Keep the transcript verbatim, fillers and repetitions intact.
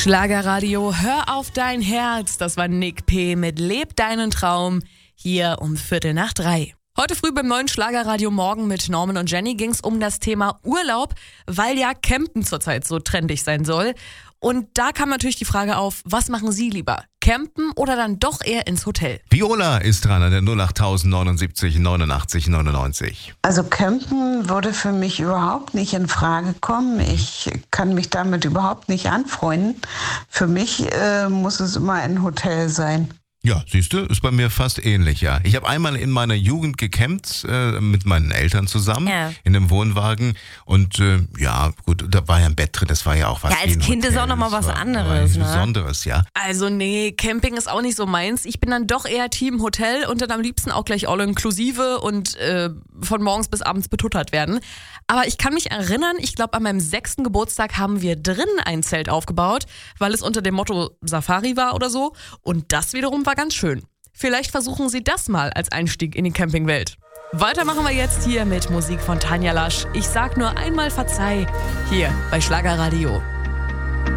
Schlagerradio, hör auf dein Herz. Das war Nick P. mit Leb deinen Traum. Hier um Viertel nach drei. Heute früh beim neuen Schlagerradio Morgen mit Norman und Jenny ging es um das Thema Urlaub, weil ja Campen zurzeit so trendig sein soll. Und da kam natürlich die Frage auf, was machen Sie lieber? Campen oder dann doch eher ins Hotel? Viola ist dran an der null acht neunundsiebzig neunundachtzig neunundneunzig. Also Campen würde für mich überhaupt nicht in Frage kommen. Ich kann mich damit überhaupt nicht anfreunden. Für mich äh, muss es immer ein Hotel sein. Ja, siehst du, ist bei mir fast ähnlich, ja. Ich habe einmal in meiner Jugend gecampt, äh, mit meinen Eltern zusammen, Ja. in einem Wohnwagen. Und äh, ja, gut, da war ja ein Bett drin, das war ja auch was. Ja, als wie ein Kind ist Hotel. auch noch mal Das was war- anderes, war was ne? Besonderes, ja. Also nee, Camping ist auch nicht so meins. Ich bin dann doch eher Team Hotel und dann am liebsten auch gleich all inklusive und äh, von morgens bis abends betuttert werden. Aber ich kann mich erinnern, ich glaube an meinem sechsten Geburtstag haben wir drinnen ein Zelt aufgebaut, weil es unter dem Motto Safari war oder so. Und das wiederum war ganz schön. Vielleicht versuchen Sie das mal als Einstieg in die Campingwelt. Weiter machen wir jetzt hier mit Musik von Tanja Lasch. Ich sag nur einmal Verzeih, hier bei Schlagerradio.